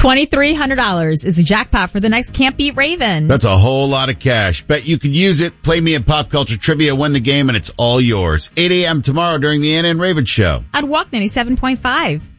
$2,300 is the jackpot for the next Can't Beat Raven. That's a whole lot of cash. Bet you could use it. Play me in Pop Culture Trivia, win the game, and it's all yours. 8 a.m. tomorrow during the Anna and Raven Show. On Walk 97.5.